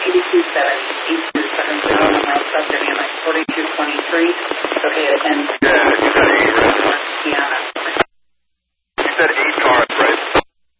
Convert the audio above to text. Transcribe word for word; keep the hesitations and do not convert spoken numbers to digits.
eighty-two seventy, eight two seven zero, Monroe Subdivision, like forty-two twenty-three. Okay, it ends. Yeah, you said eight, right? Yeah. You said eight cars.